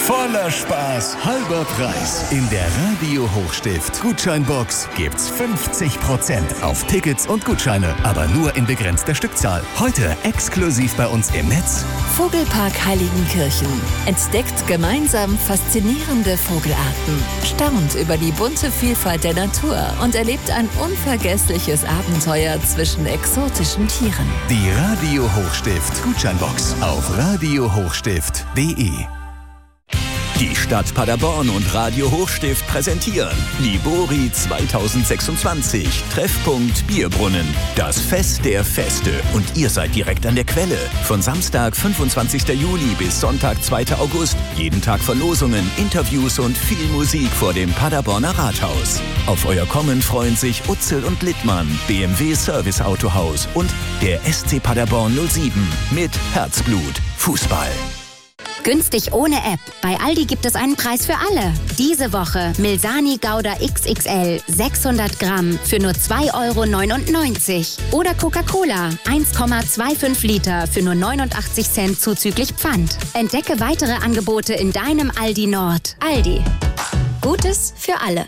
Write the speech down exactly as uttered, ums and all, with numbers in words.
Voller Spaß, halber Preis. In der Radio Hochstift Gutscheinbox gibt's fünfzig Prozent auf Tickets und Gutscheine, aber nur in begrenzter Stückzahl. Heute exklusiv bei uns im Netz. Vogelpark Heiligenkirchen. Entdeckt gemeinsam faszinierende Vogelarten. Staunt über die bunte Vielfalt der Natur und erlebt ein unvergessliches Abenteuer zwischen exotischen Tieren. Die Radio Hochstift Gutscheinbox auf radio hochstift punkt de. Die Stadt Paderborn und Radio Hochstift präsentieren Libori zweitausendsechsundzwanzig, Treffpunkt Bierbrunnen. Das Fest der Feste. Und ihr seid direkt an der Quelle. Von Samstag, fünfundzwanzigster Juli bis Sonntag, zweiter August. Jeden Tag Verlosungen, Interviews und viel Musik vor dem Paderborner Rathaus. Auf euer Kommen freuen sich Utzel und Littmann, B M W Service Autohaus und der S C Paderborn null sieben mit Herzblut Fußball. Günstig ohne App. Bei Aldi gibt es einen Preis für alle. Diese Woche Milsani Gouda X X L sechshundert Gramm für nur zwei Euro neunundneunzig. Oder Coca-Cola eins Komma fünfundzwanzig Liter für nur neunundachtzig Cent zuzüglich Pfand. Entdecke weitere Angebote in deinem Aldi Nord. Aldi. Gutes für alle.